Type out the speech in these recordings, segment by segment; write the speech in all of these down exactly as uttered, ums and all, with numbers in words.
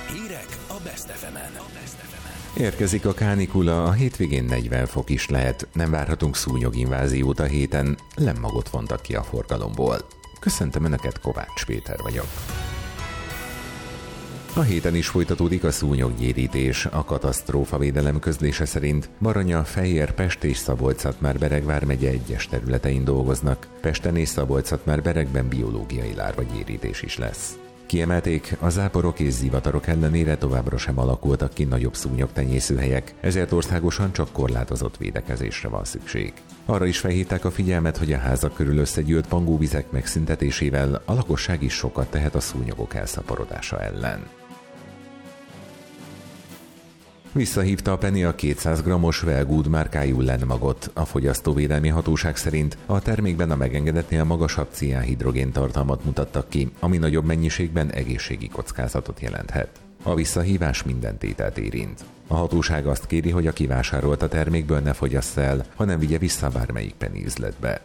Hírek a Best ef emen. Érkezik a kánikula, a hétvégén negyven fok is lehet, nem várhatunk szúnyoginváziót a héten, lemmagot vontak ki a forgalomból. Köszöntöm Önöket, Kovács Péter vagyok. A héten is folytatódik a szúnyoggyérítés. A katasztrófavédelem közlése szerint Baranya, Fejér, Pest és Szabolcs-Szatmár-Bereg vármegye egyes területein dolgoznak. Pesten és Szabolcs-Szatmár-Beregben biológiai lárvagyérítés is lesz. Kiemelték, a záporok és zivatarok ellenére továbbra sem alakultak ki nagyobb szúnyogtenyészőhelyek, ezért országosan csak korlátozott védekezésre van szükség. Arra is felhívták a figyelmet, hogy a házak körül összegyűlt pangóvizek megszüntetésével a lakosság is sokat tehet a szúnyogok elszaporodása ellen. Visszahívta a Penny a kétszáz grammos Wellgood márkájú Lenmagot. A fogyasztóvédelmi hatóság szerint a termékben a megengedetnél magasabb ciánhidrogén tartalmat mutattak ki, ami nagyobb mennyiségben egészségi kockázatot jelenthet. A visszahívás minden tételt érint. A hatóság azt kéri, hogy aki vásárolt a termékből ne fogyassza el, hanem vigye vissza bármelyik Penny üzletbe.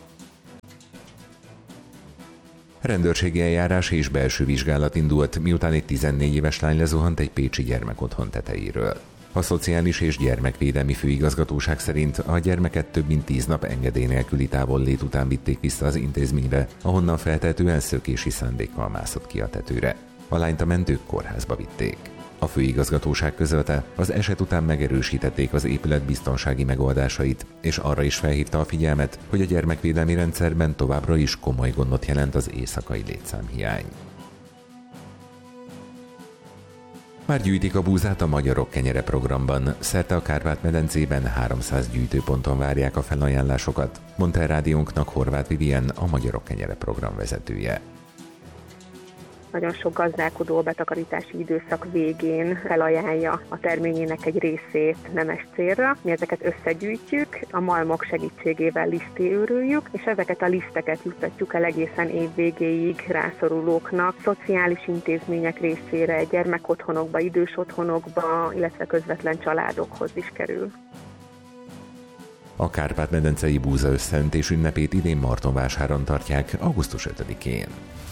Rendőrségi eljárás és belső vizsgálat indult, miután egy tizennégy éves lány lezuhant egy pécsi gyermekotthon tetejéről. A Szociális és Gyermekvédelmi Főigazgatóság szerint a gyermeket több mint tíz nap engedély nélküli távollét után vitték vissza az intézménybe, ahonnan feltehetően szökési szándékkal mászott ki a tetőre. A lányt a mentők kórházba vitték. A főigazgatóság közölte, az eset után megerősítették az épület biztonsági megoldásait, és arra is felhívta a figyelmet, hogy a gyermekvédelmi rendszerben továbbra is komoly gondot jelent az éjszakai létszámhiány. Már gyűjtik a búzát a Magyarok Kenyere programban. Szerte a Kárpát-medencében háromszáz gyűjtőponton várják a felajánlásokat, mondta a rádiónknak Horváth Vivien, a Magyarok Kenyere program vezetője. Nagyon sok gazdálkodó a betakarítási időszak végén felajánlja a terményének egy részét nemes célra. Mi ezeket összegyűjtjük, a malmok segítségével liszté őrüljük, és ezeket a liszteket juttatjuk el egészen év végéig rászorulóknak, szociális intézmények részére, gyermekotthonokba, idős otthonokba, illetve közvetlen családokhoz is kerül. A Kárpát-medencei búza összeöntés ünnepét idén Martonvásáron tartják, augusztus ötödikén.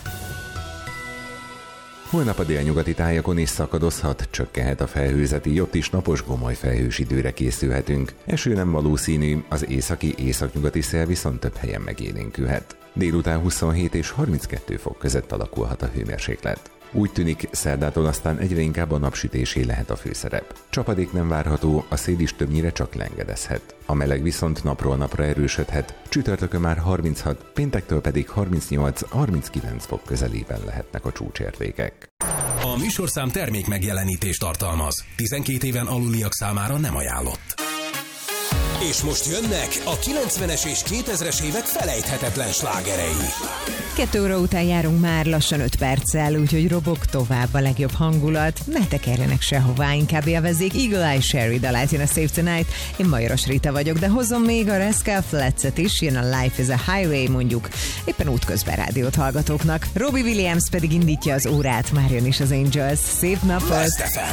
Holnap a délnyugati tájakon is szakadozhat, csökkenhet a felhőzeti, ott is napos gomoly felhős időre készülhetünk. Eső nem valószínű, az északi északnyugati szél viszont több helyen megélénkülhet. Délután huszonhét és harminckettő fok között alakulhat a hőmérséklet. Úgy tűnik, szerdától aztán egyre inkább a napsütésé lehet a főszerep. Csapadék nem várható, a szél is többnyire csak lengedezhet. A meleg viszont napról napra erősödhet, csütörtökön már harminchat, péntektől pedig harmincnyolc-harminckilenc fok közelében lehetnek a csúcsértékek. A műsorszám termék megjelenítést tartalmaz. tizenkét éven aluliak számára nem ajánlott. És most jönnek a kilencvenes és kétezres évek felejthetetlen slágerei. Kettő óra után járunk már lassan öt perccel, úgyhogy robog tovább a legjobb hangulat. Ne tekerjenek sehová, inkább élvezzék Eagle Eye Cherry dalát, jön a Save Tonight. Én Majoros Rita vagyok, de hozom még a Rascal Flatts-et is, jön a Life is a Highway, mondjuk éppen útközben rádiót hallgatóknak. Robbie Williams pedig indítja az órát, már jön is az Angels. Szép napot! Best ef em.